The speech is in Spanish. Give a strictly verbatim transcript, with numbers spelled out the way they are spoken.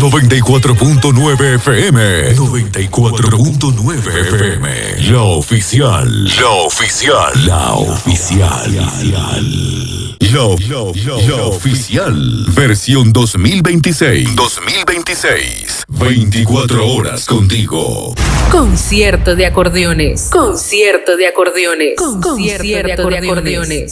noventa y cuatro punto nueve F M. noventa y cuatro punto nueve F M. La oficial. La oficial. La oficial. La, la, la oficial. Versión dos mil veintiséis. dos mil veintiséis. veinticuatro horas contigo. Concierto de acordeones. Concierto de acordeones. Concierto de acordeones.